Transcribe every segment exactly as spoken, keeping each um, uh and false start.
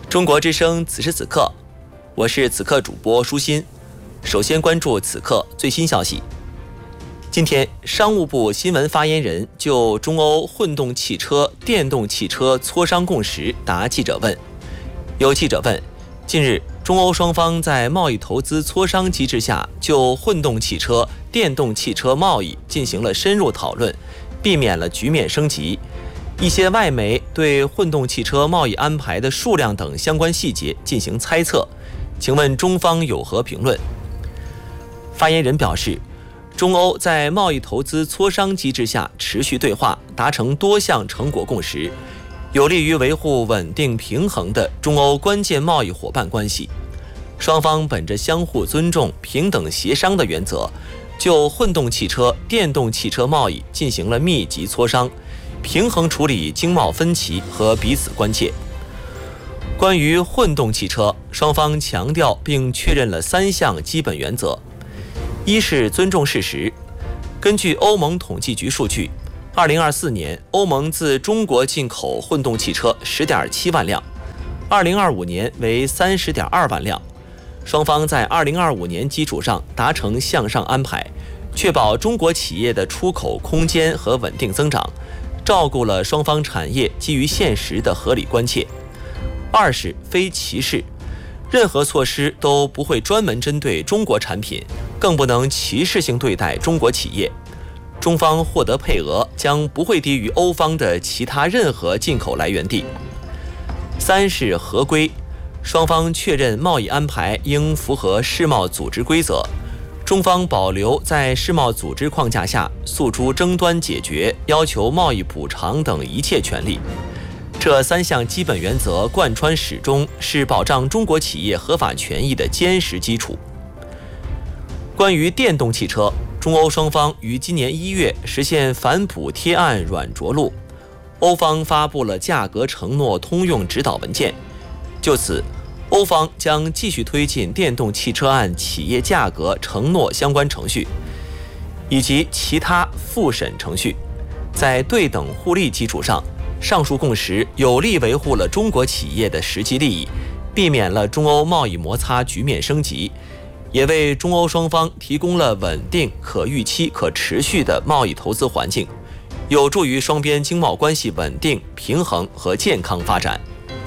中国之声此时此刻，我是此刻主播舒心。首先关注此刻最新消息。今天，商务部新闻发言人就中欧混动汽车、电动汽车磋商共识答记者问。有记者问，近日中欧双方在贸易投资磋商机制下，就混动汽车、电动汽车贸易进行了深入讨论，避免了局面升级。一些外媒对混动汽车贸易安排的数量等相关细节进行猜测，请问中方有何评论？发言人表示，中欧在贸易投资磋商机制下持续对话，达成多项成果共识，有利于维护稳定平衡的中欧关键贸易伙伴关系。双方本着相互尊重、平等协商的原则，就混动汽车、电动汽车贸易进行了密集磋商，平衡处理经贸分歧和彼此关切。关于混动汽车，双方强调并确认了三项基本原则。一是尊重事实。根据欧盟统计局数据，二零二四年欧盟自中国进口混动汽车 十点七万辆，二零二五年为 三十点二万辆。双方在二零二五年基础上达成向上安排，确保中国企业的出口空间和稳定增长，照顾了双方产业基于现实的合理关切。二是非歧视。任何措施都不会专门针对中国产品，更不能歧视性对待中国企业。中方获得配额将不会低于欧方的其他任何进口来源地。三是合规。双方确认贸易安排应符合世贸组织规则，中方保留在世贸组织框架下诉诸争端解决、要求贸易补偿等一切权利。这三项基本原则贯穿始终，是保障中国企业合法权益的坚实基础。关于电动汽车，中欧双方于今年一月实现反补贴案软着陆，欧方发布了价格承诺通用指导文件。就此，欧方将继续推进电动汽车案企业价格承诺相关程序，以及其他复审程序，在对等互利基础上，上述共识有力维护了中国企业的实际利益，避免了中欧贸易摩擦局面升级，也为中欧双方提供了稳定、可预期、可持续的贸易投资环境，有助于双边经贸关系稳定、平衡和健康发展。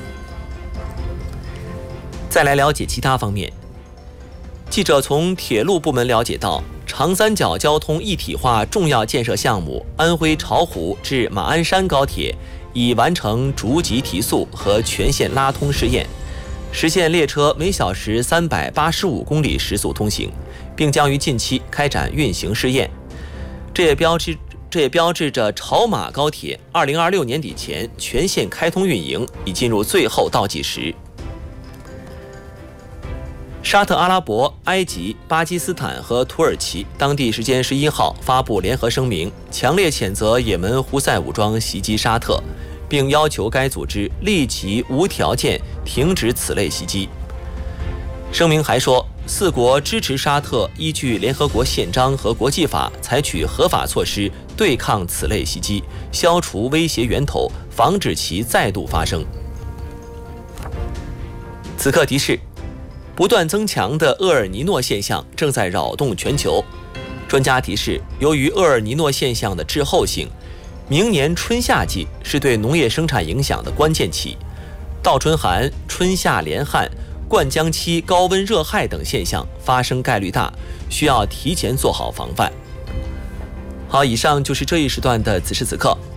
再来了解其他方面。记者从铁路部门了解到，长三角交通一体化重要建设项目安徽巢湖至马鞍山高铁已完成逐级提速和全线拉通试验，实现列车每小时三百八十五公里时速通行，并将于近期开展运行试验。这也标志这也标志着巢马高铁二零二六年底前全线开通运营已进入最后倒计时。沙特阿拉伯、埃及、巴基斯坦和土耳其当地时间十一号发布联合声明，强烈谴责也门胡塞武装袭击沙特，并要求该组织立即无条件停止此类袭击。声明还说，四国支持沙特依据联合国宪章和国际法采取合法措施对抗此类袭击，消除威胁源头，防止其再度发生。此刻提示，不断增强的厄尔尼诺现象正在扰动全球。专家提示，由于厄尔尼诺现象的滞后性，明年春夏季是对农业生产影响的关键期，倒春寒、春夏连旱、灌浆期高温热害等现象发生概率大，需要提前做好防范。好，以上就是这一时段的此时此刻，